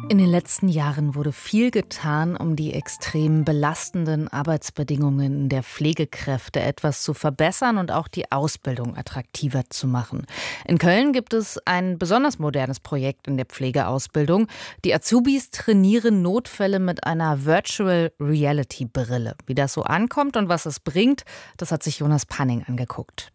In den letzten Jahren wurde viel getan, um die extrem belastenden Arbeitsbedingungen der Pflegekräfte etwas zu verbessern und auch die Ausbildung attraktiver zu machen. In Köln gibt es ein besonders modernes Projekt in der Pflegeausbildung. Die Azubis trainieren Notfälle mit einer Virtual Reality Brille. Wie das so ankommt und was es bringt, das hat sich Jonas Panning angeguckt.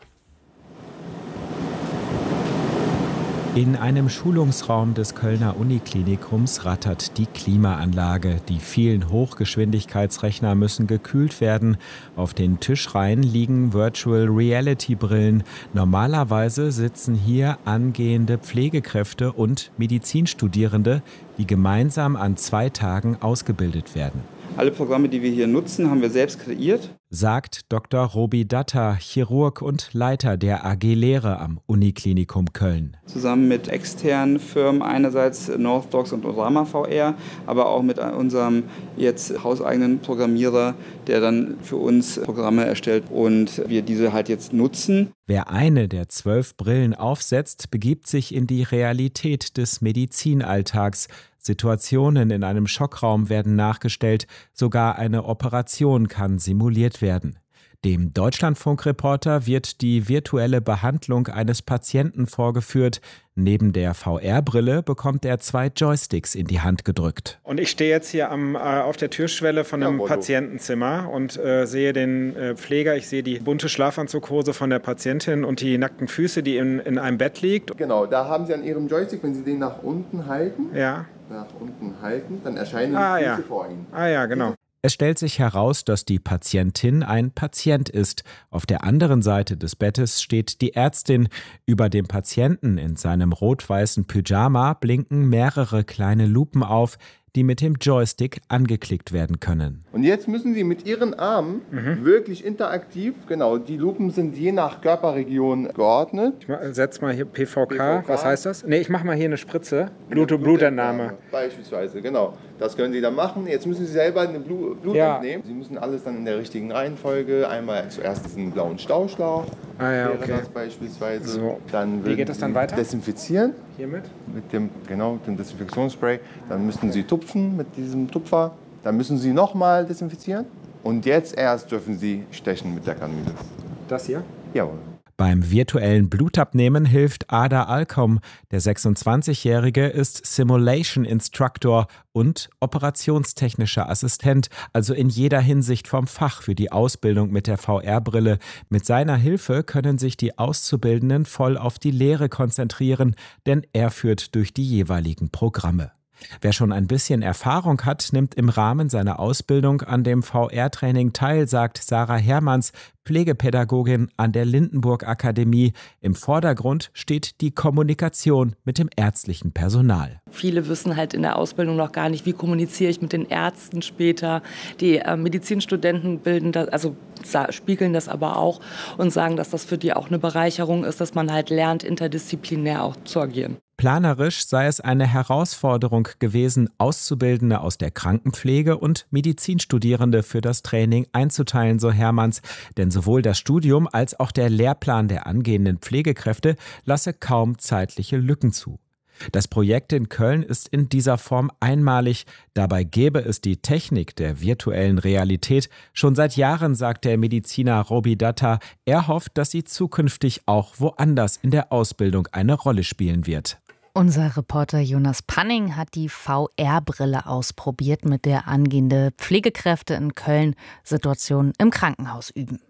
In einem Schulungsraum des Kölner Uniklinikums rattert die Klimaanlage. Die vielen Hochgeschwindigkeitsrechner müssen gekühlt werden. Auf den Tischreihen liegen Virtual Reality Brillen. Normalerweise sitzen hier angehende Pflegekräfte und Medizinstudierende, die gemeinsam an 2 Tagen ausgebildet werden. Alle Programme, die wir hier nutzen, haben wir selbst kreiert, sagt Dr. Robi Datta, Chirurg und Leiter der AG Lehre am Uniklinikum Köln. Zusammen mit externen Firmen, einerseits Northdocs und Orama VR, aber auch mit unserem jetzt hauseigenen Programmierer, der dann für uns Programme erstellt und wir diese halt jetzt nutzen. Wer eine der 12 Brillen aufsetzt, begibt sich in die Realität des Medizinalltags. Situationen in einem Schockraum werden nachgestellt, sogar eine Operation kann simuliert werden. Dem Deutschlandfunk-Reporter wird die virtuelle Behandlung eines Patienten vorgeführt. Neben der VR-Brille bekommt er 2 Joysticks in die Hand gedrückt. Und ich stehe jetzt hier auf der Türschwelle von einem Patientenzimmer und sehe den Pfleger. Ich sehe die bunte Schlafanzughose von der Patientin und die nackten Füße, die in einem Bett liegt. Genau, da haben Sie an Ihrem Joystick, wenn Sie den nach unten halten, dann erscheinen die Füße vor Ihnen. Ah ja, genau. Es stellt sich heraus, dass die Patientin ein Patient ist. Auf der anderen Seite des Bettes steht die Ärztin. Über dem Patienten in seinem rot-weißen Pyjama blinken mehrere kleine Lupen auf, die mit dem Joystick angeklickt werden können. Und jetzt müssen Sie mit Ihren Armen wirklich interaktiv, genau, die Lupen sind je nach Körperregion geordnet. Ich setze mal hier PVK. Was heißt das? Nee, ich mache mal hier eine Spritze. Blutentnahme. Beispielsweise, genau. Das können Sie dann machen. Jetzt müssen Sie selber eine Blut entnehmen. Sie müssen alles dann in der richtigen Reihenfolge. Einmal zuerst diesen blauen Stauschlauch. Okay. Das beispielsweise. So. Dann Wie geht das dann weiter? Desinfizieren. Hiermit? Mit dem Desinfektionsspray. Dann müssten Sie tupfen mit diesem Tupfer. Dann müssen Sie nochmal desinfizieren. Und jetzt erst dürfen Sie stechen mit der Kanüle. Das hier? Jawohl. Beim virtuellen Blutabnehmen hilft Ada Alkom. Der 26-Jährige ist Simulation Instructor und operationstechnischer Assistent, also in jeder Hinsicht vom Fach für die Ausbildung mit der VR-Brille. Mit seiner Hilfe können sich die Auszubildenden voll auf die Lehre konzentrieren, denn er führt durch die jeweiligen Programme. Wer schon ein bisschen Erfahrung hat, nimmt im Rahmen seiner Ausbildung an dem VR-Training teil, sagt Sarah Hermanns, Pflegepädagogin an der Lindenburg-Akademie. Im Vordergrund steht die Kommunikation mit dem ärztlichen Personal. Viele wissen halt in der Ausbildung noch gar nicht, wie kommuniziere ich mit den Ärzten später. Die Medizinstudenten spiegeln das aber auch und sagen, dass das für die auch eine Bereicherung ist, dass man halt lernt, interdisziplinär auch zu agieren. Planerisch sei es eine Herausforderung gewesen, Auszubildende aus der Krankenpflege und Medizinstudierende für das Training einzuteilen, so Hermanns. Denn sowohl das Studium als auch der Lehrplan der angehenden Pflegekräfte lasse kaum zeitliche Lücken zu. Das Projekt in Köln ist in dieser Form einmalig. Dabei gäbe es die Technik der virtuellen Realität schon seit Jahren, sagt der Mediziner Robi Datta. Er hofft, dass sie zukünftig auch woanders in der Ausbildung eine Rolle spielen wird. Unser Reporter Jonas Panning hat die VR-Brille ausprobiert, mit der angehende Pflegekräfte in Köln Situationen im Krankenhaus üben.